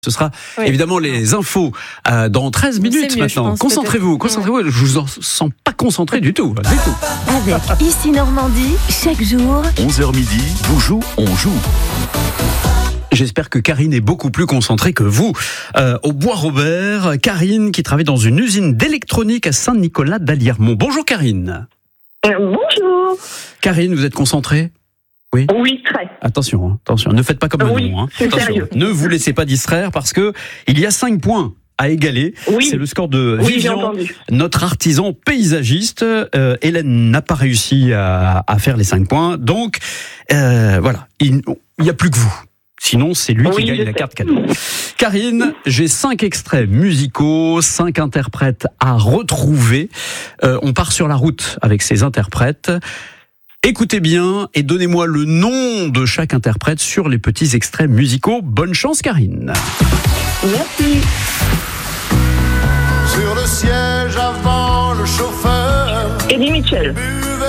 Ce sera évidemment les infos dans 13 minutes mieux, maintenant. Concentrez-vous, je vous en sens pas concentré du tout. Avec Ici Normandie, chaque jour. 11h midi, vous jouez, on joue. J'espère que Karine est beaucoup plus concentrée que vous. Au Bois-Robert, Karine qui travaille dans une usine d'électronique à Saint-Nicolas d'Alliermont. Bonjour Karine. Bonjour. Karine, vous êtes concentrée ? Oui. Oui, très. Attention, ne faites pas comme Manon. Oui, c'est attention. sérieux. Ne vous laissez pas distraire parce que il y a 5 points à égaler. Oui. C'est le score de Oui, j'ai Vivian, entendu. notre artisan paysagiste. Hélène n'a pas réussi à faire les 5 points. Donc, voilà, il n'y a plus que vous. Sinon, c'est lui qui gagne la carte cadeau. Karine, j'ai 5 extraits musicaux, 5 interprètes à retrouver. On part sur la route avec ces interprètes. Écoutez bien et donnez-moi le nom de chaque interprète sur les petits extraits musicaux. Bonne chance, Karine. Merci.